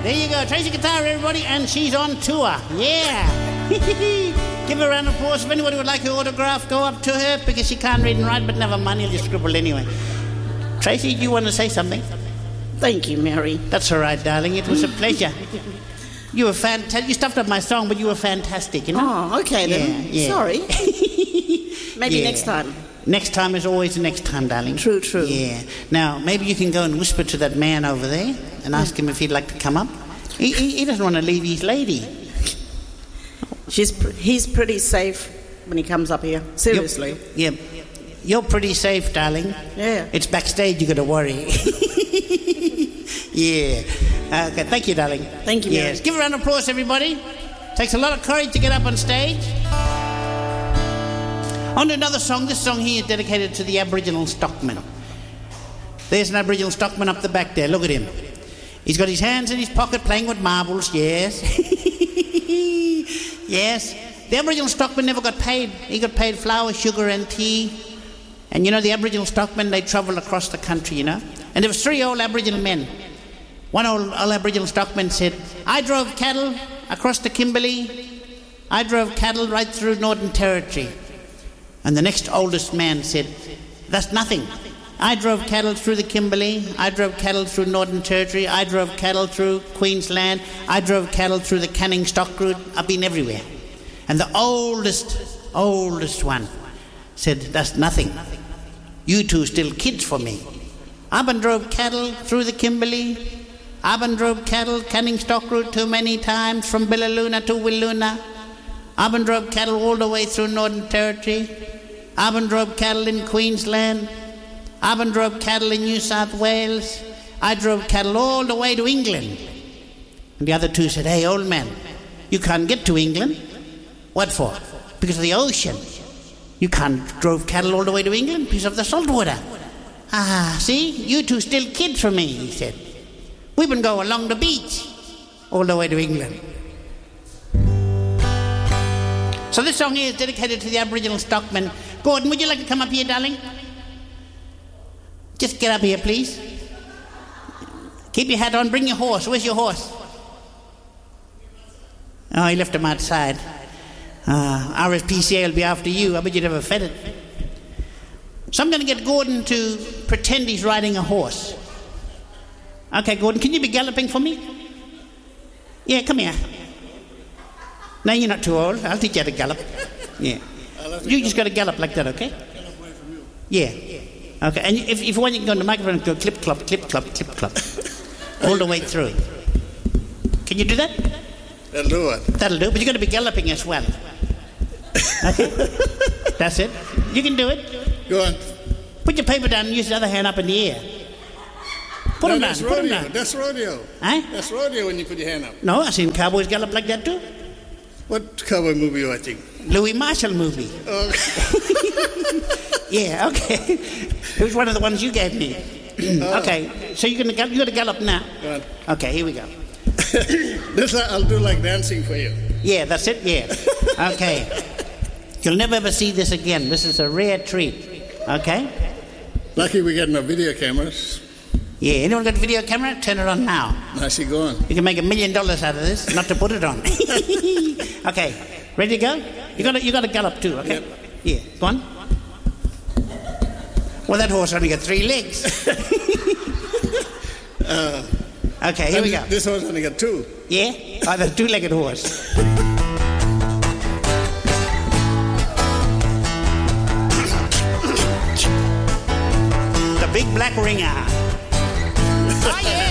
there you go. Tracy Guitar, everybody, and she's on tour. Yeah. Give her a round of applause. If anybody would like her autograph, go up to her because she can't read and write, but never mind, you'll just scribble anyway. Tracy, do you want to say something? Thank you, Mary. That's all right, darling. It was a pleasure. You were fantastic. You stuffed up my song, but you were fantastic, you know? Oh, okay then. Yeah. Sorry. Maybe next time. Next time is always the next time, darling. True. Yeah. Now, maybe you can go and whisper to that man over there and ask him if he'd like to come up. He doesn't want to leave his lady. He's pretty safe when he comes up here. Seriously. You're pretty safe, darling. Yeah. It's backstage you got to worry. Yeah. Okay, thank you, darling. Thank you, Mary. Yes. Give a round of applause, everybody. Takes a lot of courage to get up on stage. On to another song. This song here is dedicated to the Aboriginal stockman. There's an Aboriginal stockman up the back there. Look at him. He's got his hands in his pocket playing with marbles. Yes. Yes. The Aboriginal stockman never got paid. He got paid flour, sugar and tea. And you know, the Aboriginal stockmen, they travel across the country, you know. And there was 3 old Aboriginal men. One old Aboriginal stockman said, I drove cattle across the Kimberley. I drove cattle right through Northern Territory. And the next oldest man said, that's nothing. I drove cattle through the Kimberley. I drove cattle through Northern Territory. I drove cattle through Queensland. I drove cattle through the Canning stock route. I've been everywhere. And the oldest one said, that's nothing. You two still kids for me. I've been drove cattle through the Kimberley. I've been drove cattle Canning stock route too many times from Billaloona to Willoona. I've been drove cattle all the way through Northern Territory. I've been drove cattle in Queensland. I've been drove cattle in New South Wales. I drove cattle all the way to England. And the other two said, hey, old man, you can't get to England. What for? Because of the ocean. You can't drove cattle all the way to England because of the salt water. Ah, see, you two still kids for me, he said. We've been going along the beach all the way to England. So this song here is dedicated to the Aboriginal stockman. Gordon, would you like to come up here, darling? Just get up here, please. Keep your hat on. Bring your horse. Where's your horse? Oh, he left him outside. RSPCA will be after you. I bet you never fed it. So I'm going to get Gordon to pretend he's riding a horse. Okay, Gordon, can you be galloping for me? Yeah, come here. No, you're not too old. I'll teach you how to gallop. Yeah. You just got to gallop like that, okay? Gallop away from you. Yeah. Okay, and if you want, you can go on the microphone and go clip, clop, clip, clop, clip, clop. All the way through. Can you do that? That'll do it. That'll do, but you're going to be galloping as well. Okay? That's it. You can do it. Go on. Put your paper down and use the other hand up in the air. Put them down. That's Put rodeo. them down. That's rodeo. Eh? That's rodeo when you put your hand up. No, I've seen cowboys gallop like that too. What cowboy movie are you watching? Louis Marshall movie. Oh. Yeah, okay. It was one of the ones you gave me. Okay, so you got to gallop now. Go on. Okay, here we go. I'll do like dancing for you. Yeah, that's it, yeah. Okay. You'll never ever see this again. This is a rare treat. Okay? Lucky we're getting our video cameras. Yeah, anyone got a video camera? Turn it on now. How's she going? You can make $1 million out of this, not to put it on. Okay, ready to go? You got to gallop too, okay? Yep. Yeah, go on. Well, that horse only got 3 legs. Okay, here we go. This horse only got 2. Yeah? Oh, the 2-legged horse. The big black ringer. Oh, yeah!